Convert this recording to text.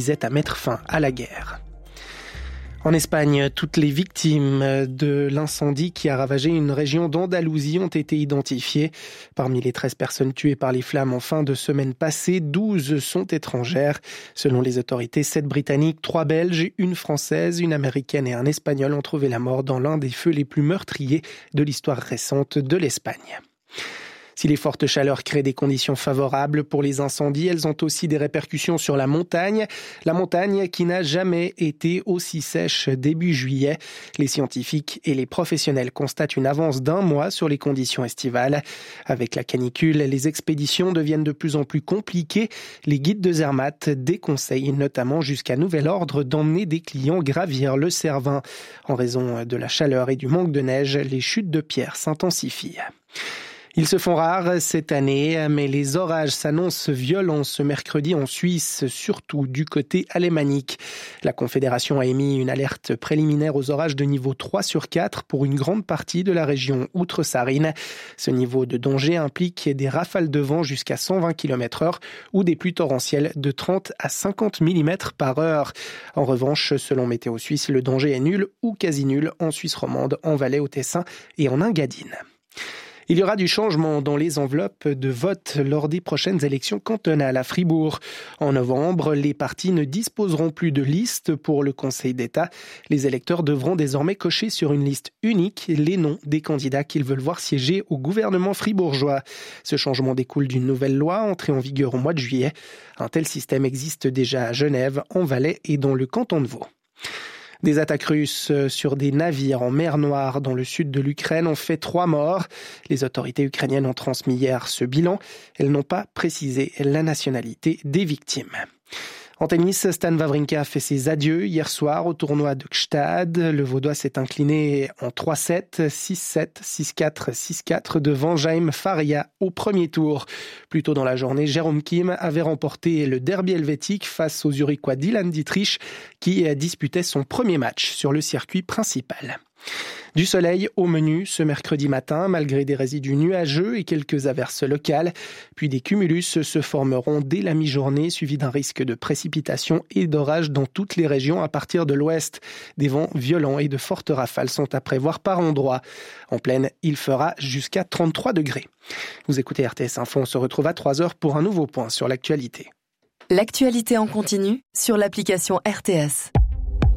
visait à mettre fin à la guerre. En Espagne, toutes les victimes de l'incendie qui a ravagé une région d'Andalousie ont été identifiées. Parmi les 13 personnes tuées par les flammes en fin de semaine passée, 12 sont étrangères. Selon les autorités, 7 Britanniques, 3 Belges, une Française, une Américaine et un Espagnol ont trouvé la mort dans l'un des feux les plus meurtriers de l'histoire récente de l'Espagne. Si les fortes chaleurs créent des conditions favorables pour les incendies, elles ont aussi des répercussions sur la montagne. La montagne qui n'a jamais été aussi sèche début juillet. Les scientifiques et les professionnels constatent une avance d'1 mois sur les conditions estivales. Avec la canicule, les expéditions deviennent de plus en plus compliquées. Les guides de Zermatt déconseillent notamment jusqu'à nouvel ordre d'emmener des clients gravir le Cervin. En raison de la chaleur et du manque de neige, les chutes de pierres s'intensifient. Ils se font rares cette année, mais les orages s'annoncent violents ce mercredi en Suisse, surtout du côté alémanique. La Confédération a émis une alerte préliminaire aux orages de niveau 3 sur 4 pour une grande partie de la région outre-Sarine. Ce niveau de danger implique des rafales de vent jusqu'à 120 km/h ou des pluies torrentielles de 30 à 50 mm par heure. En revanche, selon Météo Suisse, le danger est nul ou quasi nul en Suisse romande, en Valais, au Tessin et en Engadine. Il y aura du changement dans les enveloppes de vote lors des prochaines élections cantonales à Fribourg. En novembre, les partis ne disposeront plus de liste pour le Conseil d'État. Les électeurs devront désormais cocher sur une liste unique les noms des candidats qu'ils veulent voir siéger au gouvernement fribourgeois. Ce changement découle d'une nouvelle loi entrée en vigueur au mois de juillet. Un tel système existe déjà à Genève, en Valais et dans le canton de Vaud. Des attaques russes sur des navires en mer Noire dans le sud de l'Ukraine ont fait 3 morts. Les autorités ukrainiennes ont transmis hier ce bilan. Elles n'ont pas précisé la nationalité des victimes. En tennis, Stan Wawrinka a fait ses adieux hier soir au tournoi de Gstaad. Le Vaudois s'est incliné en 3-7, 6-7, 6-4, 6-4 devant Jaime Faria au premier tour. Plus tôt dans la journée, Jérôme Kim avait remporté le derby helvétique face aux Zurichois Dylan Dietrich qui disputait son premier match sur le circuit principal. Du soleil au menu ce mercredi matin, malgré des résidus nuageux et quelques averses locales. Puis des cumulus se formeront dès la mi-journée, suivis d'un risque de précipitation et d'orage dans toutes les régions à partir de l'ouest. Des vents violents et de fortes rafales sont à prévoir par endroits. En plaine, il fera jusqu'à 33 degrés. Vous écoutez RTS Info, on se retrouve à 3h pour un nouveau point sur l'actualité. L'actualité en continu sur l'application RTS.